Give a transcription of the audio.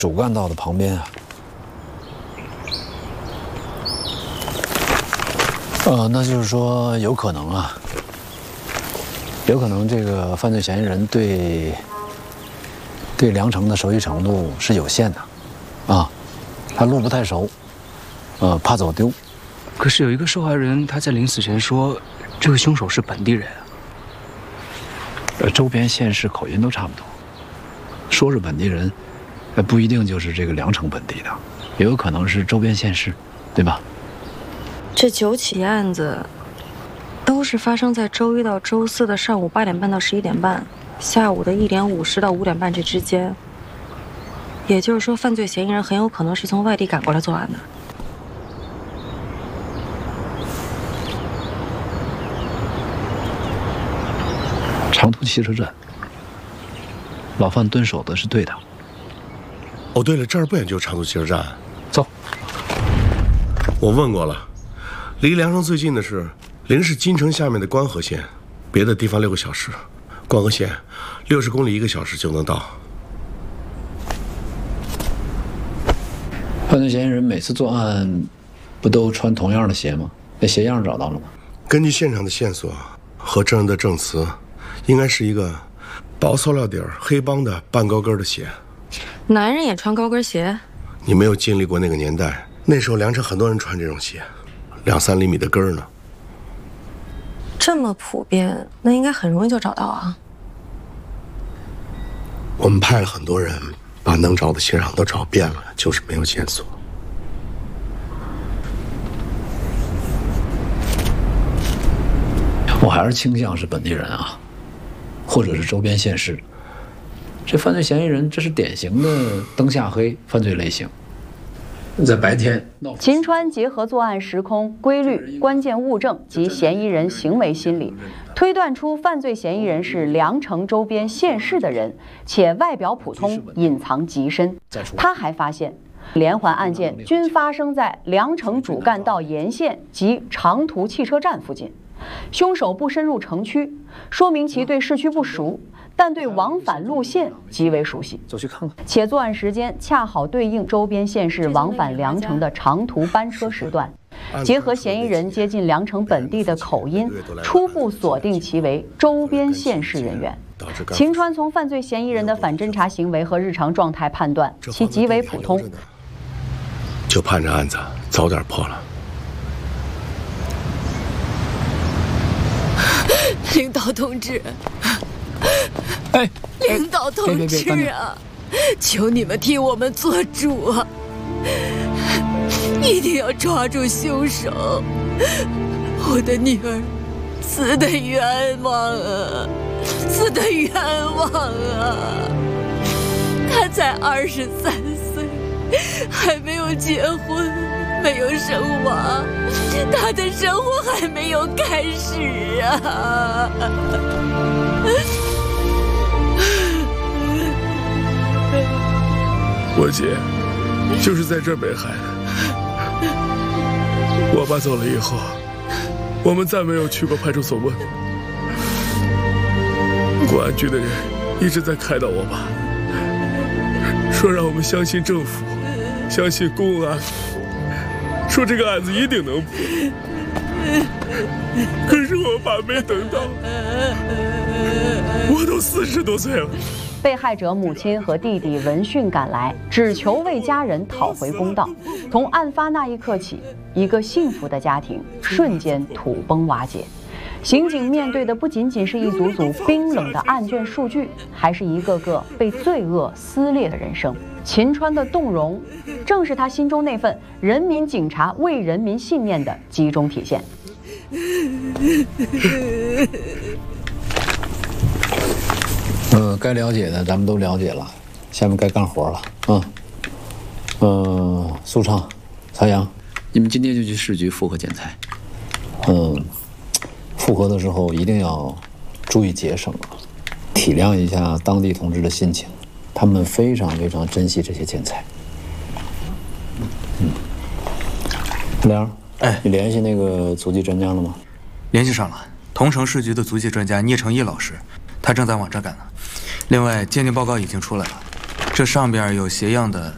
主干道的旁边啊。那就是说有可能啊，有可能这个犯罪嫌疑人对梁城的熟悉程度是有限的，啊，他路不太熟，怕走丢。 可是有一个受害人，他在临死前说，这个凶手是本地人啊。 周边县市口音都差不多，说是本地人，不一定就是这个梁城本地的，也有可能是周边县市，对吧？ 这9起案子都是发生在周一到周四的上午8点半到11点半，下午的1点50到5点半这之间。也就是说，犯罪嫌疑人很有可能是从外地赶过来作案的。 长途汽车站，老范蹲守的是对的。 哦，对了，这儿不远就是长途汽车站。 走。 我问过了，离梁城最近的是临市金城下面的关河县，别的地方6个小时。关河县60公里1个小时就能到。 犯罪嫌疑人每次作案，不都穿同样的鞋吗？那鞋样找到了吗？ 根据现场的线索和证人的证词，应该是一个薄塑料底儿、黑帮的半高跟的鞋。 男人也穿高跟鞋？ 你没有经历过那个年代，那时候梁城很多人穿这种鞋，2、3厘米的跟儿呢。 这么普遍，那应该很容易就找到啊。 我们派了很多人，把能找的鞋厂都找遍了，就是没有线索。 我还是倾向是本地人啊，或者是周边县市。这犯罪嫌疑人，这是典型的灯下黑犯罪类型。在白天， 秦川结合作案时空、规律、关键物证及嫌疑人行为心理，推断出犯罪嫌疑人是梁城周边县市的人，且外表普通，隐藏极深。他还发现，连环案件均发生在梁城主干道沿线及长途汽车站附近。凶手不深入城区，说明其对市区不熟，但对往返路线极为熟悉。 走去看看。 且作案时间恰好对应周边县市往返梁城的长途班车时段，结合嫌疑人接近梁城本地的口音，初步锁定其为周边县市人员。秦川从犯罪嫌疑人的反侦查行为和日常状态判断，其极为普通， 就盼着案子早点破了。 领导同志，领导同志啊，求你们替我们做主啊！一定要抓住凶手，我的女儿死得冤枉啊，死得冤枉啊！她才23岁，还没有结婚，没有生娃，他的生活还没有开始啊！ 我姐就是在这儿被害的。我爸走了以后，我们再没有去过派出所问。公安局的人一直在开导我爸，说让我们相信政府，相信公安。说这个案子一定能破，可是我爸没等到，我都40多岁了。 被害者母亲和弟弟闻讯赶来，只求为家人讨回公道。从案发那一刻起，一个幸福的家庭瞬间土崩瓦解。刑警面对的不仅仅是一组组冰冷的案卷数据，还是一个个被罪恶撕裂的人生。秦川的动容，正是他心中那份人民警察为人民信念的集中体现。 该了解的咱们都了解了，下面该干活了啊。苏畅、曹阳，你们今天就去市局复核检材。复核的时候一定要注意节省，体谅一下当地同志的心情，他们非常非常珍惜这些建材。梁，你联系那个足迹专家了吗？ 联系上了，桐城市局的足迹专家聂成义老师，他正在往这赶呢。另外，鉴定报告已经出来了，这上边有鞋样的